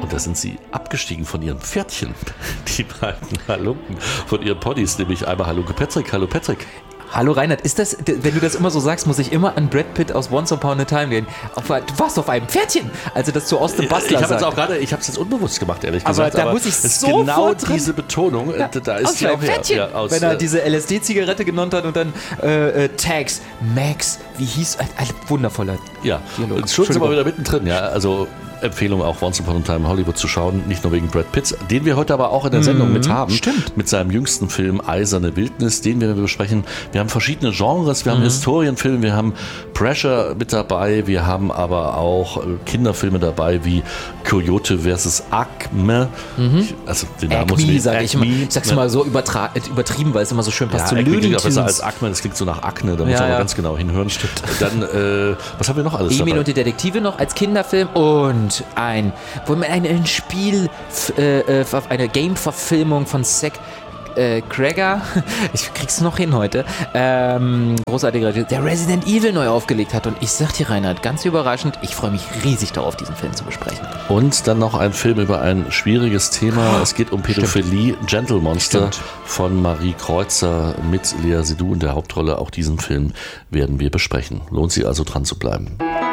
Und da sind sie abgestiegen von ihren Pferdchen, die beiden Halunken, von ihren Ponys, nämlich einmal Halunke Patrick. Hallo Patrick. Hallo Reinhard, ist das, wenn du das immer so sagst, muss ich immer an Brad Pitt aus Once Upon a Time gehen. Du warst auf einem Pferdchen, also das zu Austin Butler sagt. Ich habe es jetzt unbewusst gemacht, ehrlich gesagt. Aber da muss ich so genau diese Betonung, da ist sie auch Pferdchen. her. Ja, wenn er diese LSD-Zigarette genommen hat und dann Tags, Max, wie hieß, wundervoller Dialog. Schon sind wir wieder mittendrin, ja, also Empfehlung auch Once Upon a Time in Hollywood zu schauen, nicht nur wegen Brad Pitt, den wir heute aber auch in der Sendung mit haben. Stimmt. Mit seinem jüngsten Film Eiserne Wildnis, den wir besprechen. Wir haben verschiedene Genres, wir haben Historienfilme, wir haben Pressure mit dabei, wir haben aber auch Kinderfilme dabei wie Coyote vs. Acme. Also den Namen muss ich sag ich immer. Ich sag's mal so übertrieben, weil es immer so schön passt zu Acme Looney klingt auch besser Tunes. als Acme, das klingt so nach Akne, da muss man aber ganz genau hinhören. Stimmt. Dann, was haben wir noch alles Emil dabei? und die Detektive noch als Kinderfilm und eine Game-Verfilmung von Zack Cregger, ich krieg's noch hin heute, großartiger, der Resident Evil neu aufgelegt hat. Und ich sag dir, Reinhard, ganz überraschend, ich freue mich riesig darauf, diesen Film zu besprechen. Und dann noch ein Film über ein schwieriges Thema. Es geht um Pädophilie, Gentle Monster von Marie Kreuzer mit Lea Seydoux in der Hauptrolle. Auch diesen Film werden wir besprechen. Lohnt sich also dran zu bleiben.